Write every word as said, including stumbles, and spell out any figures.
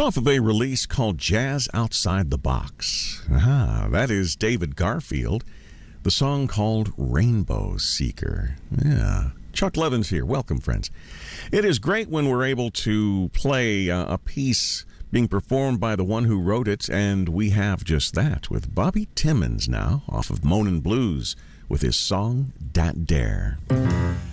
off of a release called Jazz Outside the Box. Ah, that is David Garfield. The song called Rainbow Seeker. Yeah. Chuck Levins here. Welcome, friends. It is great when we're able to play uh, a piece being performed by the one who wrote it, and we have just that with Bobby Timmons now, off of Moanin' Blues, with his song, Dat Dare.